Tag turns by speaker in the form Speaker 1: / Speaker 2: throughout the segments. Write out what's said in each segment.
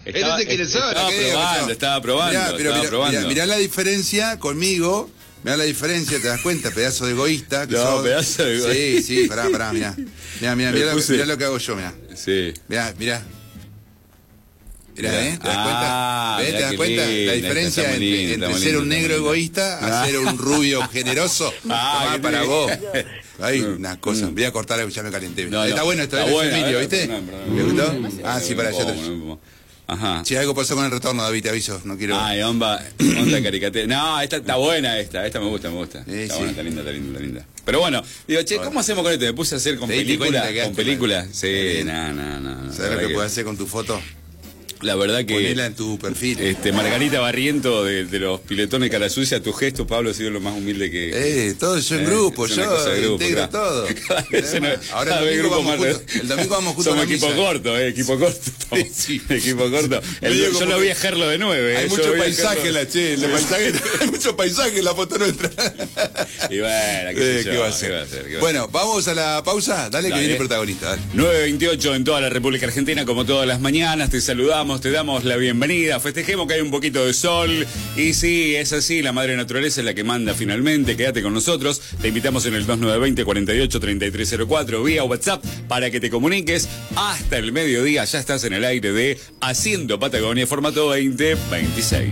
Speaker 1: Él no te quiere sola.
Speaker 2: Estaba probando.
Speaker 1: Mirá la diferencia conmigo. Mirá la diferencia, ¿te das cuenta? Pedazo de egoísta.
Speaker 2: Pedazo de egoísta.
Speaker 1: Sí, pará, mirá. Mirá lo que hago yo, mirá.
Speaker 2: Sí.
Speaker 1: Mirá. Mirá, ¿te das cuenta? ¿Ves? ¿Te das cuenta? La diferencia entre ser un negro egoísta a ser un rubio generoso. Para vos. Hay unas cosas. Voy a cortar, ya me calenté. Está bueno esto, Emilio, ¿viste? ¿Le gustó? Sí, para allá.
Speaker 2: Ajá.
Speaker 1: Si algo pasó con el retorno, David, te aviso, no quiero...
Speaker 2: onda caricatura. No, esta está buena esta me gusta. Está buena, está linda. Pero bueno, digo, ¿cómo hacemos con esto? Me puse a hacer con películas. Sí, no.
Speaker 1: ¿Sabes lo que puedes hacer con tu foto?
Speaker 2: La verdad que...
Speaker 1: Ponela en tu perfil.
Speaker 2: Margarita Barriento de los piletones cara sucia, tu gesto, Pablo, ha sido lo más humilde que...
Speaker 1: todo yo en grupo, yo integro todo. Ahora el domingo vamos juntos.
Speaker 2: Somos equipo corto, equipo corto.
Speaker 1: Sí.
Speaker 2: Equipo corto. Yo lo vi a Gerlo de 9.
Speaker 1: Hay mucho paisaje en la hay mucho paisaje en la foto nuestra.
Speaker 2: Y bueno,
Speaker 1: ¿qué va a hacer? Bueno, vamos a la pausa. Dale que viene el protagonista.
Speaker 2: 9:28 en toda la República Argentina, como todas las mañanas, te saludamos. Te damos la bienvenida, festejemos que hay un poquito de sol y sí, es así, la madre naturaleza es la que manda finalmente, quédate con nosotros, te invitamos en el 2920-483304 vía WhatsApp para que te comuniques hasta el mediodía, ya estás en el aire de Haciendo Patagonia, formato 2026.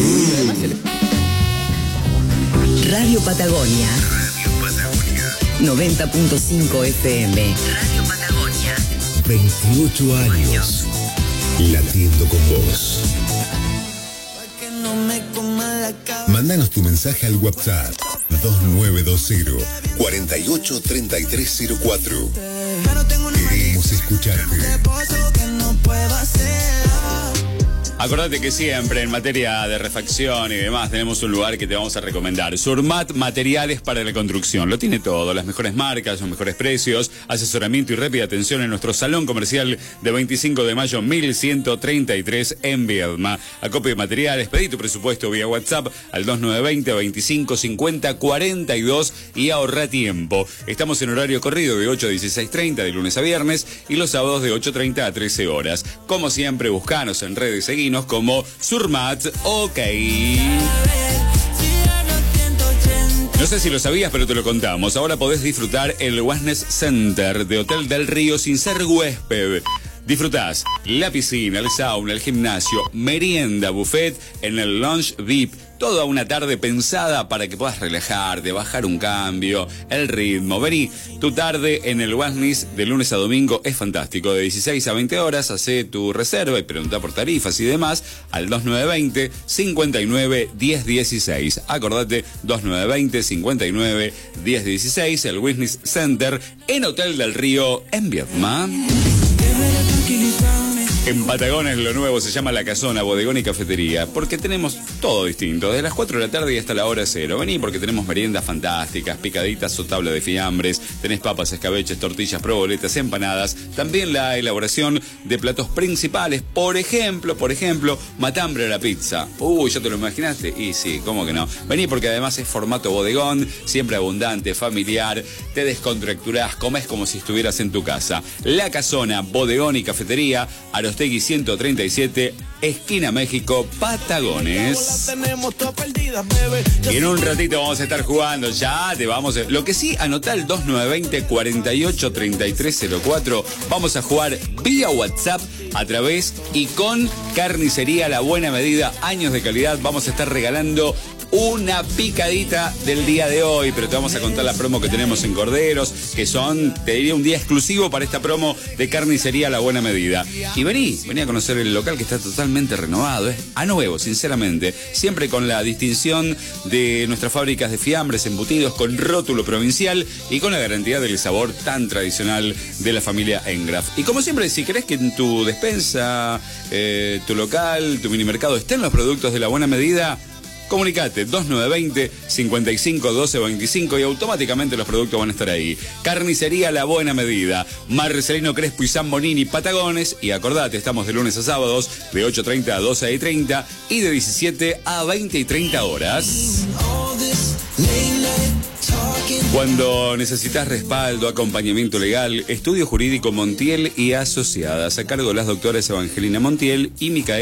Speaker 3: Radio Patagonia 90.5 FM. Radio Patagonia
Speaker 4: 28 años latiendo con vos. Mándanos tu mensaje al WhatsApp 2920-483304. Queremos escucharte.
Speaker 2: Acordate que siempre en materia de refacción y demás tenemos un lugar que te vamos a recomendar. Surmat Materiales para la Construcción. Lo tiene todo, las mejores marcas, los mejores precios, asesoramiento y rápida atención en nuestro salón comercial de 25 de mayo 1133 en Viedma. Acopio de materiales, pedí tu presupuesto vía WhatsApp al 2920-2550-42 y ahorra tiempo. Estamos en horario corrido de 8 a 16:30 de lunes a viernes y los sábados de 8:30 a 13 horas. Como siempre, buscanos en redes, seguinos como Surmat OK. No sé si lo sabías, pero te lo contamos. Ahora podés disfrutar el Wellness Center de Hotel del Río sin ser huésped. Disfrutás la piscina, el sauna, el gimnasio, merienda, buffet en el lounge VIP. Toda una tarde pensada para que puedas relajarte, bajar un cambio, el ritmo. Vení, tu tarde en el Wellness de lunes a domingo es fantástico. De 16 a 20 horas, hacé tu reserva y pregunta por tarifas y demás al 2920-59-1016. Acordate, 2920-59-1016, el Wellness Center en Hotel del Río en Viedma. En Patagones lo nuevo se llama La Casona, bodegón y cafetería, porque tenemos todo distinto, desde las 4 de la tarde y hasta la hora cero. Vení porque tenemos meriendas fantásticas, picaditas o tabla de fiambres, tenés papas, escabeches, tortillas, proboletas, empanadas, también la elaboración de platos principales, por ejemplo, matambre a la pizza. ¿Ya te lo imaginaste? Y sí, ¿cómo que no? Vení porque además es formato bodegón, siempre abundante, familiar, te descontracturás, comés como si estuvieras en tu casa. La Casona, bodegón y cafetería, Arostegui 137, esquina México, Patagones. Y en un ratito vamos a estar jugando, lo que sí, anotá el 2920-483304, vamos a jugar vía WhatsApp a través y con Carnicería La Buena Medida, años de calidad, vamos a estar regalando una picadita del día de hoy, pero te vamos a contar la promo que tenemos en Corderos, que son, te diría, un día exclusivo para esta promo de Carnicería La Buena Medida. Y vení a conocer el local que está totalmente renovado, a nuevo, sinceramente, siempre con la distinción de nuestras fábricas de fiambres, embutidos, con rótulo provincial y con la garantía del sabor tan tradicional de la familia Engraf. Y como siempre, si querés que en tu despensa, tu local, tu minimercado estén los productos de La Buena Medida, comunicate 2920-551225 y automáticamente los productos van a estar ahí. Carnicería La Buena Medida, Marcelino Crespo y San Bonini, Patagones. Y acordate, estamos de lunes a sábados de 8:30 a 12:30 y de 17 a 20:30 horas. Cuando necesitas respaldo, acompañamiento legal, Estudio Jurídico Montiel y Asociadas, a cargo de las doctoras Evangelina Montiel y Micaela